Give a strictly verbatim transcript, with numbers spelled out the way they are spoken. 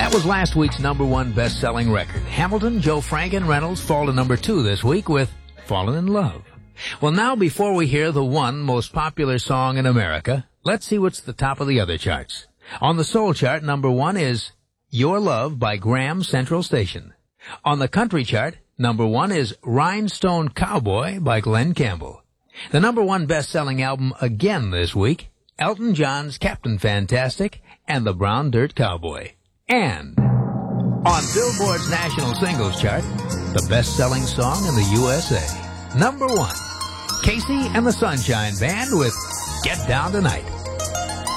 That was last week's number one best-selling record. Hamilton, Joe Frank, and Reynolds fall to number two this week with Fallen in Love. Well, now before we hear the one most popular song in America, let's see what's the top of the other charts. On the soul chart, number one is Your Love by Graham Central Station. On the country chart, number one is Rhinestone Cowboy by Glenn Campbell. The number one best-selling album again this week, Elton John's Captain Fantastic and the Brown Dirt Cowboy. And on Billboard's national singles chart, the best-selling song in the U S A. Number one, Casey and the Sunshine Band with Get Down Tonight.